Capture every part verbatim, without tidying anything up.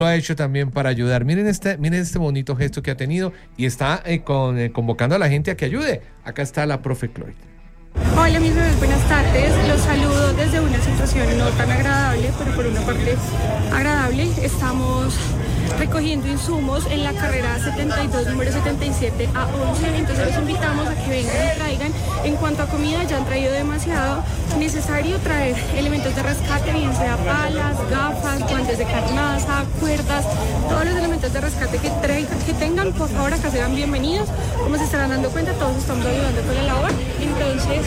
lo ha hecho también para ayudar. Miren este, miren este bonito gesto que ha tenido y está eh, con, eh, convocando a la gente a que ayude. Acá está la profe Chloe. Hola mis bebés, buenas tardes. Los saludo desde una situación no tan agradable, pero por una parte agradable. Estamos recogiendo insumos en la carrera setenta y dos, número setenta y siete a once, entonces los invitamos a que vengan y traigan. En cuanto a comida, ya han traído demasiado. Necesario traer elementos de rescate, bien sea palas, gafas, guantes de carnaza, cuerdas, todos los elementos de rescate que, traigan, que tengan, por favor, acá serán bienvenidos. Como se estarán dando cuenta, todos estamos ayudando con la labor, entonces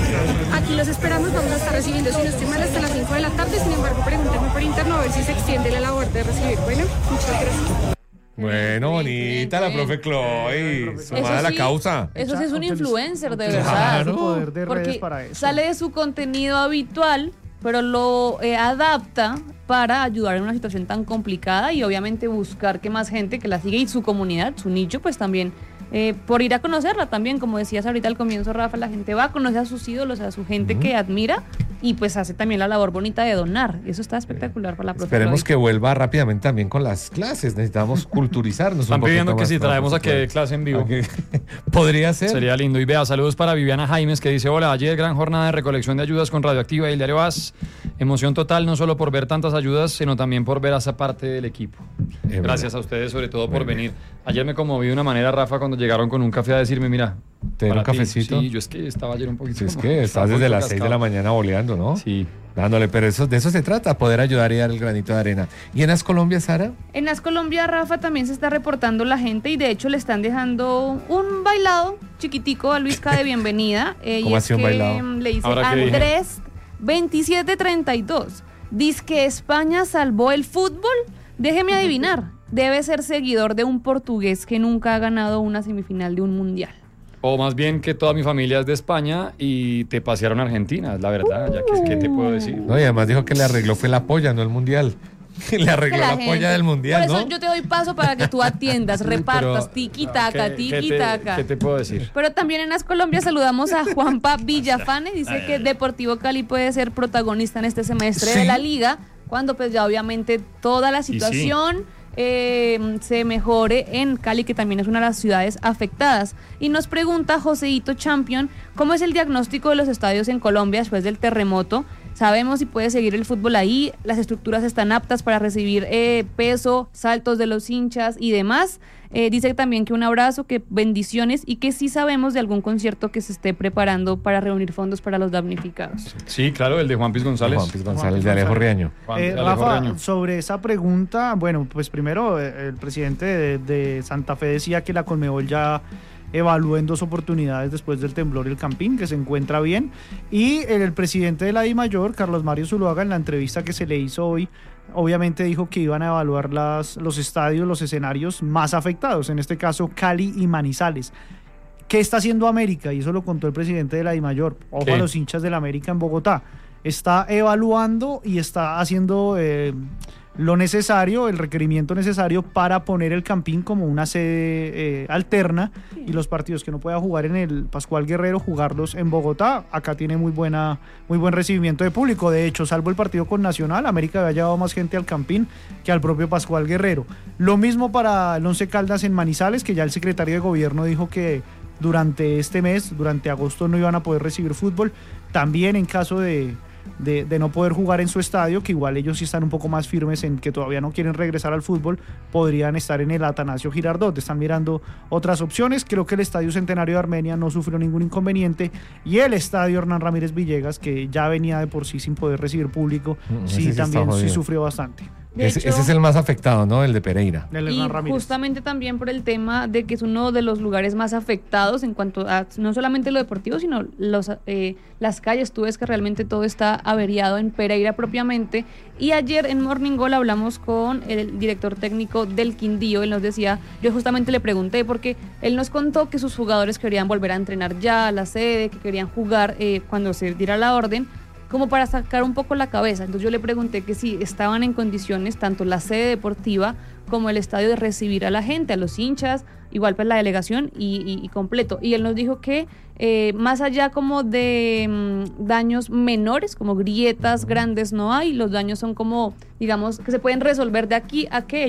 aquí los esperamos. Vamos a estar recibiendo, si no estoy mal, hasta las cinco de la tarde. Sin embargo, pregúntenme por interno a ver si se extiende la labor de recibir. Bueno, muchas gracias. Bueno, bonita la profe Chloe, sumada a la causa. Eso sí es un influencer, de verdad. Claro. Poder de redes Porque para eso. sale de su contenido habitual, pero lo eh, adapta para ayudar en una situación tan complicada y obviamente buscar que más gente que la siga y su comunidad, su nicho, pues también, eh, por ir a conocerla también, como decías ahorita al comienzo, Rafa, la gente va a conocer a sus ídolos, a su gente uh-huh. que admira y pues hace también la labor bonita de donar. Eso está espectacular para la profe. Esperemos Chloe. que vuelva rápidamente también con las clases. Necesitamos culturizarnos. Están un pidiendo que más, si traemos a que dé clase en vivo. Okay. Podría ser. Sería lindo. Y vea, saludos para Viviana Jaimes, que dice: hola, ayer gran jornada de recolección de ayudas con Radioactiva y el Diario AS. Emoción total, no solo por ver tantas ayudas, sino también por ver a esa parte del equipo. Eh, Gracias bueno. a ustedes, sobre todo, por venir. Ayer me conmoví de una manera, Rafa, cuando llegaron con un café a decirme, mira, ¿te dieron un cafecito? Sí, yo es que estaba ayer un poquito. Sí, es que estás desde las seis de la mañana boleando, ¿no? Sí. Dándole, pero eso, de eso se trata, poder ayudar y dar el granito de arena. ¿Y en As Colombia, Sara? En As Colombia, Rafa, también se está reportando la gente y de hecho le están dejando un bailado chiquitico a Luisca de bienvenida. Eh, ¿Cómo y así un bailado? Le dice Andrés veintisiete treinta y dos. Dice que España salvó el fútbol. Déjeme adivinar, debe ser seguidor de un portugués que nunca ha ganado una semifinal de un mundial. O más bien que toda mi familia es de España y te pasearon a Argentina, es la verdad, ya que ¿qué te puedo decir? No, y además dijo que le arregló fue la polla, no el mundial. Le arregló la, la polla del mundial, Por eso ¿no? yo te doy paso para que tú atiendas, repartas, tiki-taka, tiki-taka. ¿Qué te puedo decir? Pero también en As Colombia saludamos a Juanpa Villafane, dice ay, que ay, Deportivo Cali puede ser protagonista en este semestre ¿sí? de la liga, cuando pues ya obviamente toda la situación eh, se mejore en Cali, que también es una de las ciudades afectadas. Y nos pregunta Joseito Champion, ¿cómo es el diagnóstico de los estadios en Colombia después del terremoto? Sabemos si puede seguir el fútbol ahí, las estructuras están aptas para recibir eh, peso, saltos de los hinchas y demás. Eh, dice también que un abrazo, que bendiciones y que sí sabemos de algún concierto que se esté preparando para reunir fondos para los damnificados. Sí, claro, el de Juan Piz González. Juan Piz González, de Alejo Riaño. Juan, eh, Alejo Rafa, Riaño. Sobre esa pregunta, bueno, pues primero el presidente de, de Santa Fe decía que la Conmebol ya evaluó en dos oportunidades después del temblor el Campín, que se encuentra bien, y el, el presidente de la DIMAYOR, Carlos Mario Zuluaga, en la entrevista que se le hizo hoy, obviamente dijo que iban a evaluar las, los estadios, los escenarios más afectados, en este caso Cali y Manizales. ¿Qué está haciendo América? Y eso lo contó el presidente de la DIMAYOR, ojo ¿Qué? a los hinchas del América en Bogotá, está evaluando y está haciendo eh, lo necesario, el requerimiento necesario para poner el Campín como una sede eh, alterna y los partidos que no pueda jugar en el Pascual Guerrero, jugarlos en Bogotá. Acá tiene muy buena, muy buen recibimiento de público. De hecho, salvo el partido con Nacional, América había llevado más gente al Campín que al propio Pascual Guerrero. Lo mismo para el Once Caldas en Manizales, que ya el secretario de gobierno dijo que durante este mes, durante agosto, no iban a poder recibir fútbol. También en caso de De, de no poder jugar en su estadio, que igual ellos sí están un poco más firmes en que todavía no quieren regresar al fútbol, podrían estar en el Atanasio Girardot, están mirando otras opciones. Creo que el Estadio Centenario de Armenia no sufrió ningún inconveniente, y el Estadio Hernán Ramírez Villegas, que ya venía de por sí sin poder recibir público, mm, sí, sí también sí sufrió bastante. Ese, ese es el más afectado, ¿no? El de Pereira. Y justamente también por el tema de que es uno de los lugares más afectados en cuanto a no solamente lo deportivo, sino los, eh, las calles. Tú ves que realmente todo está averiado en Pereira propiamente. Y ayer en Morning Goal hablamos con el director técnico del Quindío. Él nos decía, yo justamente le pregunté, porque él nos contó que sus jugadores querían volver a entrenar ya a la sede, que querían jugar eh, cuando se diera la orden. como para sacar un poco la cabeza. Entonces yo le pregunté que si estaban en condiciones, tanto la sede deportiva como el estadio, de recibir a la gente, a los hinchas, igual pues la delegación y, y, y completo. Y él nos dijo que eh, más allá como de mmm, daños menores, como grietas grandes no hay, los daños son como, digamos, que se pueden resolver de aquí a que